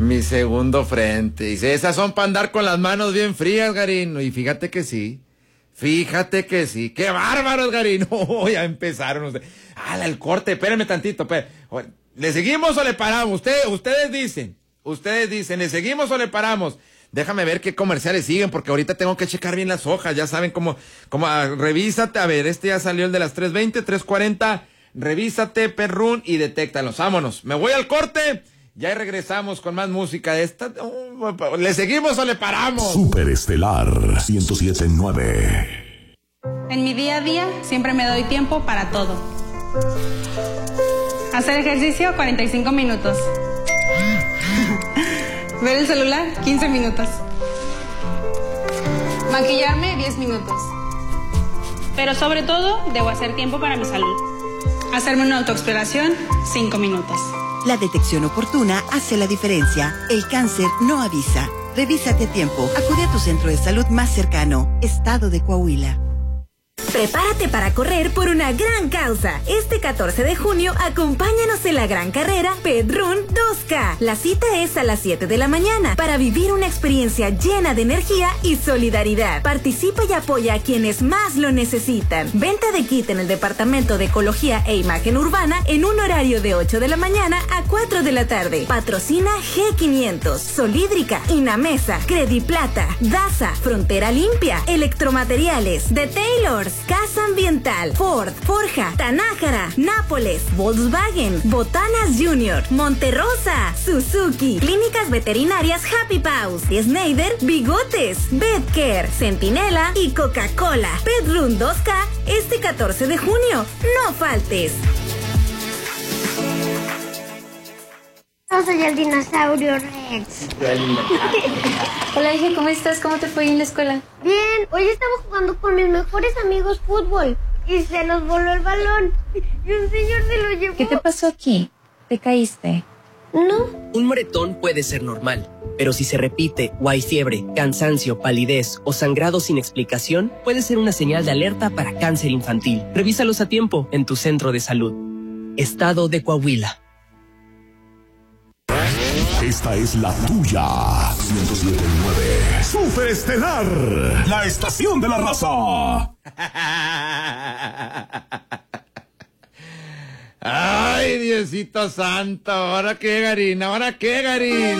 Mi segundo frente. Dice, esas son para andar con las manos bien frías, Garín. Y fíjate que sí. Fíjate que sí. ¡Qué bárbaros, Garín! Oh, ya empezaron ustedes. El corte! Espérenme tantito. ¿Le seguimos o le paramos? Ustedes dicen, ¿le seguimos o le paramos? Déjame ver qué comerciales siguen, porque ahorita tengo que checar bien las hojas. Ya saben cómo revísate. A ver, este ya salió el de las 3:20, 3:40. Revísate, perrún, y detéctalos. Vámonos. Me voy al corte. Ya regresamos con más música de esta. ¿Le seguimos o le paramos? Superestelar 107.9. En mi día a día siempre me doy tiempo para todo. Hacer ejercicio 45 minutos. Ver el celular 15 minutos. Maquillarme 10 minutos. Pero sobre todo debo hacer tiempo para mi salud. Hacerme una autoexploración 5 minutos. La detección oportuna hace la diferencia. El cáncer no avisa. Revísate a tiempo. Acude a tu centro de salud más cercano. Estado de Coahuila. Prepárate para correr por una gran causa. Este 14 de junio, acompáñanos en la gran carrera Pet Run 2K. La cita es a las 7 de la mañana para vivir una experiencia llena de energía y solidaridad. Participa y apoya a quienes más lo necesitan. Venta de kit en el Departamento de Ecología e Imagen Urbana en un horario de 8 de la mañana a 4 de la tarde. Patrocina G500, Solídrica, Inamesa, Crediplata, Daza, Frontera Limpia, Electromateriales, The Taylors, Casa Ambiental, Ford, Forja, Tanájara, Nápoles, Volkswagen, Botanas Junior, Monterrosa, Suzuki, Clínicas Veterinarias Happy Paws, Schneider, Bigotes, Bedcare, Centinela y Coca-Cola. Pet Run 2K este 14 de junio. No faltes. Yo soy el dinosaurio Rex. Hola, hija, ¿cómo estás? ¿Cómo te fue en la escuela? Bien, hoy estaba jugando con mis mejores amigos fútbol y se nos voló el balón y un señor se lo llevó. ¿Qué te pasó aquí? ¿Te caíste? No. Un moretón puede ser normal, pero si se repite o hay fiebre, cansancio, palidez o sangrado sin explicación, puede ser una señal de alerta para cáncer infantil. Revísalos a tiempo en tu centro de salud. Estado de Coahuila. Esta es la tuya. 107.9. Superestelar. La estación de la raza. Ay, Diosito santo. ¿Ahora qué, Garín?